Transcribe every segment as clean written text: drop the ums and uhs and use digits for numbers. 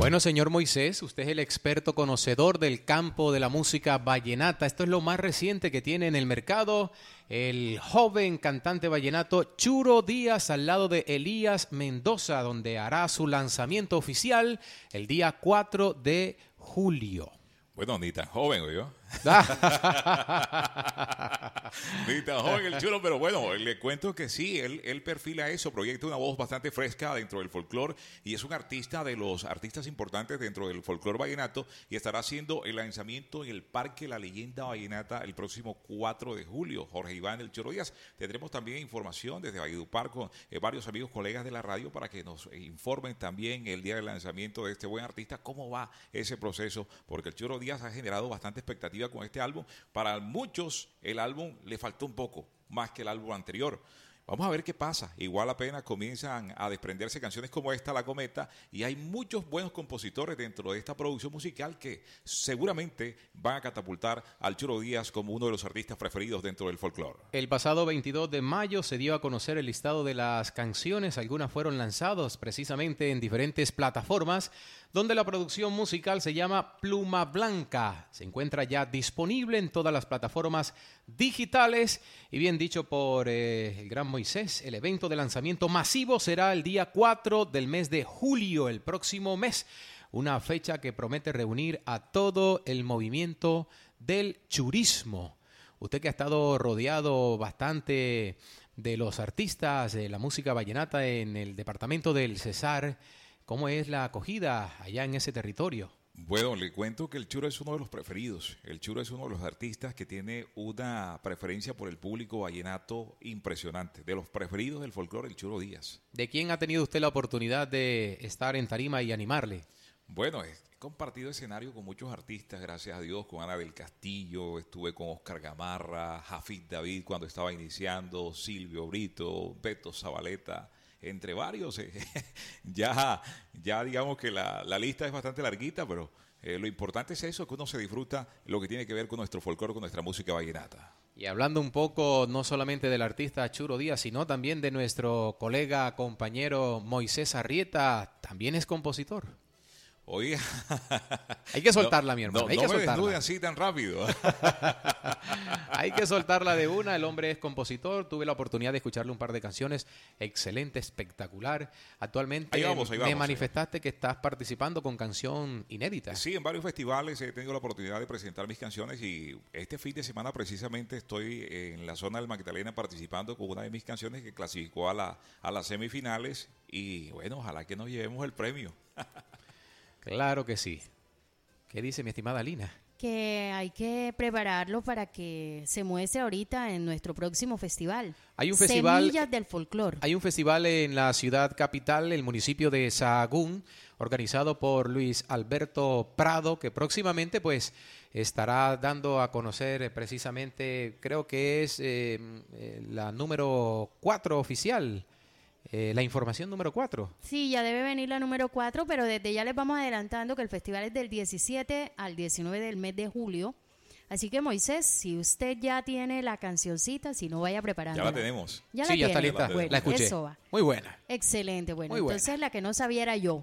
Bueno, señor Moisés, usted es el experto conocedor del campo de la música vallenata. Esto es lo más reciente que tiene en el mercado el joven cantante vallenato Churo Díaz al lado de Elías Mendoza, donde hará su lanzamiento oficial el día 4 de julio. Bueno, ni tan joven, ¿oyó? Ni tan joven el Chulo, pero bueno, le cuento que sí, él perfila eso, proyecta una voz bastante fresca dentro del folclore y es un artista de los artistas importantes dentro del folclore vallenato y estará haciendo el lanzamiento en el Parque La Leyenda Vallenata el próximo 4 de julio. Jorge Iván el Churo Díaz. Tendremos también información desde Valledupar con varios amigos, colegas de la radio para que nos informen también el día del lanzamiento de este buen artista, cómo va ese proceso, porque el Churo Díaz ha generado bastante expectativa con este álbum. Para muchos el álbum le faltó un poco más que el álbum anterior. Vamos a ver qué pasa. Igual apenas comienzan a desprenderse canciones como esta, La Cometa, y hay muchos buenos compositores dentro de esta producción musical que seguramente van a catapultar al Churo Díaz como uno de los artistas preferidos dentro del folclore. El pasado 22 de mayo se dio a conocer el listado de las canciones. Algunas fueron lanzadas precisamente en diferentes plataformas, donde la producción musical se llama Pluma Blanca. Se encuentra ya disponible en todas las plataformas digitales. Y bien dicho por el gran Moisés, el evento de lanzamiento masivo será el día 4 del mes de julio, el próximo mes. Una fecha que promete reunir a todo el movimiento del churismo. Usted que ha estado rodeado bastante de los artistas de la música vallenata en el departamento del Cesar, ¿cómo es la acogida allá en ese territorio? Bueno, le cuento que el Churo es uno de los preferidos. El Churo es uno de los artistas que tiene una preferencia por el público vallenato impresionante. De los preferidos del folclore, el Churo Díaz. ¿De quién ha tenido usted la oportunidad de estar en tarima y animarle? Bueno, he compartido escenario con muchos artistas, gracias a Dios, con Ana del Castillo, estuve con Oscar Gamarra, Jafid David cuando estaba iniciando, Silvio Brito, Beto Zabaleta, entre varios. Ya digamos que la lista es bastante larguita, pero lo importante es eso, que uno se disfruta lo que tiene que ver con nuestro folclore, con nuestra música vallenata. Y hablando un poco no solamente del artista Churo Díaz, sino también de nuestro colega, compañero Moisés Arrieta, también es compositor. Oiga, hay que soltarla, mi hermano. Hay que me soltarla. desnude así tan rápido. Hay que soltarla de una. El hombre es compositor. Tuve la oportunidad de escucharle un par de canciones. Excelente, espectacular. Actualmente me manifestaste que estás participando con canción inédita. Sí, en varios festivales he tenido la oportunidad de presentar mis canciones y este fin de semana precisamente estoy en la zona del Magdalena participando con una de mis canciones que clasificó a las semifinales y bueno, ojalá que nos llevemos el premio. Claro que sí. ¿Qué dice mi estimada Lina? Que hay que prepararlo para que se muestre ahorita en nuestro próximo festival. Hay un festival, Semillas del Folclor. Hay un festival en la ciudad capital, el municipio de Sahagún, organizado por Luis Alberto Prado, que próximamente pues estará dando a conocer precisamente, creo que es la número 4 oficial. La información número 4. Sí, ya debe venir la número 4, pero desde ya les vamos adelantando que el festival es del 17 al 19 del mes de julio. Así que Moisés, si usted ya tiene la cancioncita, si no vaya preparando. Ya la tenemos. Ya está lista. Bueno, la escuché. Eso va. Muy buena. Excelente, bueno. Muy buena. Entonces la que no sabía era yo.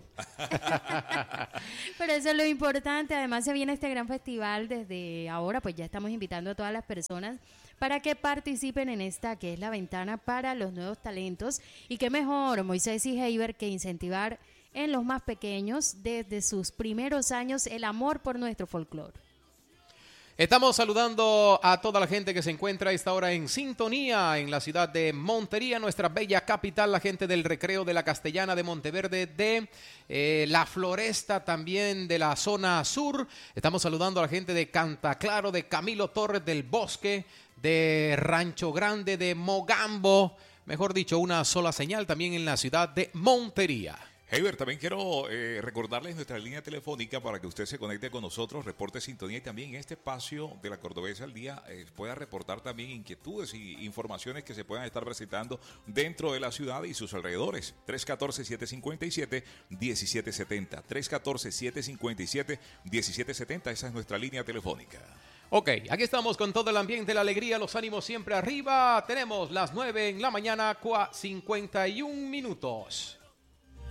Pero eso es lo importante. Además se viene este gran festival desde ahora, pues ya estamos invitando a todas las personas para que participen en esta que es la ventana para los nuevos talentos. Y qué mejor, Moisés y Heiber, que incentivar en los más pequeños desde sus primeros años el amor por nuestro folclore. Estamos saludando a toda la gente que se encuentra a esta hora en sintonía en la ciudad de Montería, nuestra bella capital, la gente del Recreo de la Castellana, de Monteverde, de La Floresta, también de la zona sur. Estamos saludando a la gente de Cantaclaro, de Camilo Torres del Bosque, de Rancho Grande, de Mogambo, mejor dicho, una sola señal también en la ciudad de Montería. Heiber, también quiero recordarles nuestra línea telefónica para que usted se conecte con nosotros, reporte sintonía y también en este espacio de la Cordobesa al Día pueda reportar también inquietudes y informaciones que se puedan estar presentando dentro de la ciudad y sus alrededores. 314-757-1770. 314-757-1770, esa es nuestra línea telefónica. Ok, aquí estamos con todo el ambiente, la alegría, los ánimos siempre arriba. Tenemos las 9 en la mañana, 51 minutos.